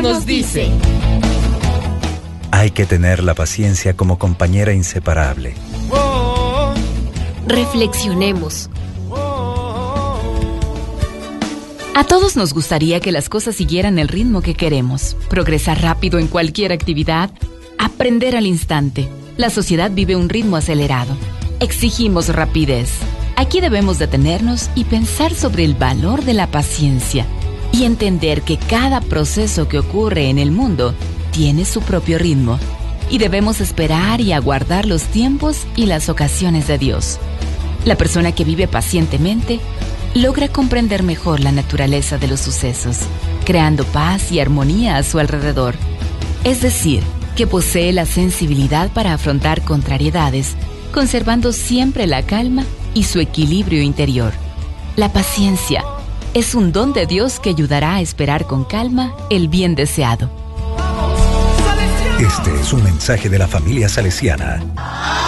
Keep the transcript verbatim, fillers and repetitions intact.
nos dice: hay que tener la paciencia como compañera inseparable. Reflexionemos. A todos nos gustaría que las cosas siguieran el ritmo que queremos, progresar rápido en cualquier actividad, aprender al instante. La sociedad vive un ritmo acelerado. Exigimos rapidez. Aquí debemos detenernos y pensar sobre el valor de la paciencia y entender que cada proceso que ocurre en el mundo tiene su propio ritmo y debemos esperar y aguardar los tiempos y las ocasiones de Dios. La persona que vive pacientemente logra comprender mejor la naturaleza de los sucesos, creando paz y armonía a su alrededor. Es decir, que posee la sensibilidad para afrontar contrariedades, conservando siempre la calma y su equilibrio interior. La paciencia es un don de Dios que ayudará a esperar con calma el bien deseado. Este es un mensaje de la familia salesiana.